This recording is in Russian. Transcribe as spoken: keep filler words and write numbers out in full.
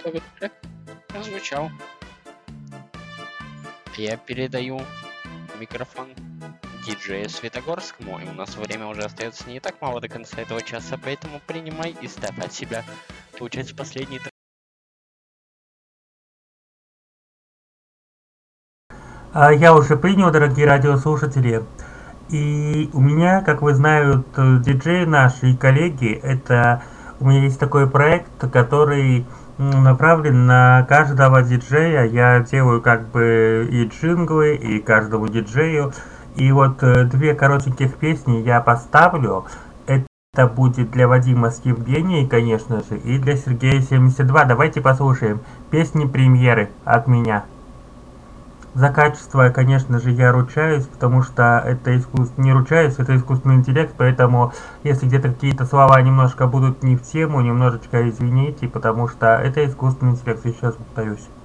чтобы трек прозвучал. Я передаю микрофон диджею Светогорскому, и у нас время уже остается не так мало до конца этого часа, поэтому принимай и ставь от себя. Получается последний трек. Я уже принял, дорогие радиослушатели. И у меня, как вы знают, диджеи наши и коллеги, это у меня есть такой проект, который направлен на каждого диджея. Я делаю как бы и джинглы, и каждому диджею. И вот две коротеньких песни я поставлю. Это будет для Вадима с Евгенией, конечно же, и для Сергея семьдесят два. Давайте послушаем песни премьеры от меня. За качество, конечно же, я ручаюсь, потому что это искусство, не ручаюсь, это искусственный интеллект, поэтому если где-то какие-то слова немножко будут не в тему, немножечко извините, потому что это искусственный интеллект, еще раз повторюсь.